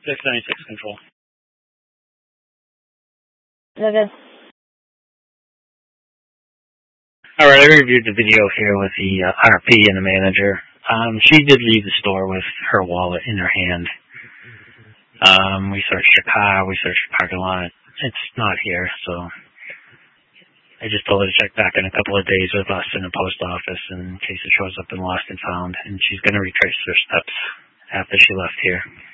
696 control. Okay. Alright, I reviewed the video here with the RP and the manager. She did leave the store with her wallet in her hand. We searched her car, we searched the parking lot. It's not here, so I just told her to check back in a couple of days with us in the post office in case it shows up in lost and found, and she's going to retrace her steps after she left here.